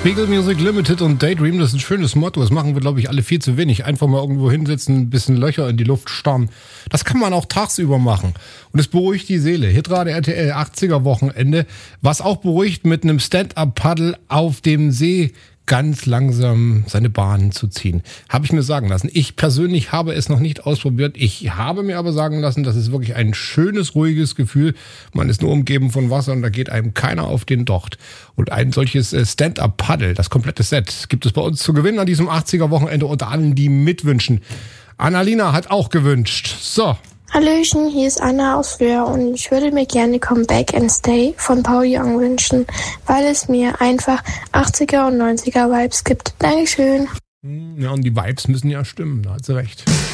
Beagle Music Limited und Daydream, das ist ein schönes Motto. Das machen wir, glaube ich, alle viel zu wenig. Einfach mal irgendwo hinsetzen, ein bisschen Löcher in die Luft starren. Das kann man auch tagsüber machen. Und es beruhigt die Seele. Hitrate RTL 80er Wochenende. Was auch beruhigt, mit einem Stand-Up-Paddle auf dem See ganz langsam seine Bahnen zu ziehen. Habe ich mir sagen lassen. Ich persönlich habe es noch nicht ausprobiert. Ich habe mir aber sagen lassen, das ist wirklich ein schönes, ruhiges Gefühl. Man ist nur umgeben von Wasser und da geht einem keiner auf den Docht. Und ein solches Stand-Up-Paddle, das komplette Set, gibt es bei uns zu gewinnen an diesem 80er-Wochenende unter allen, die mitwünschen. Annalina hat auch gewünscht. So. Hallöchen, hier ist Anna aus Föhr und ich würde mir gerne Come Back and Stay von Paul Young wünschen, weil es mir einfach 80er und 90er Vibes gibt. Dankeschön. Ja, und die Vibes müssen ja stimmen, da hat sie recht.